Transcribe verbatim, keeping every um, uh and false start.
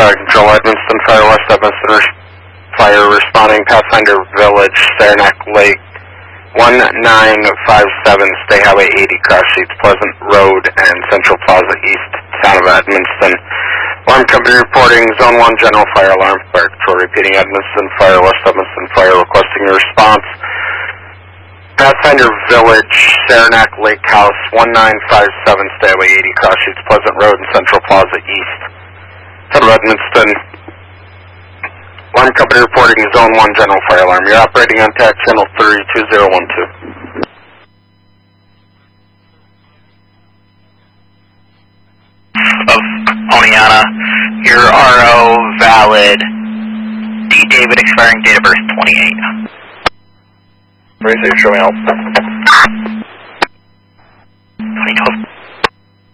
Uh, Control Edmonston, Fire West Edmonston, Fire responding Pathfinder Village, Saranac Lake, one nine five seven, State Highway eighty, Cross Sheets, Pleasant Road, and Central Plaza East, Town of Edmonston. Alarm company reporting Zone one General Fire Alarm. Fire Control repeating Edmonston, Fire West Edmonston, Fire requesting a response. Pathfinder Village, Saranac Lake House, one nine five seven, State Highway eighty, Cross Sheets, Pleasant Road, and Central Plaza East, Town of Edmonston. Alarm company reporting Zone one General Fire Alarm. You're operating on T A C channel three two zero one two. Of Poniana, your R O valid, D. David expiring date of birth twenty-eight. Raise your showing out.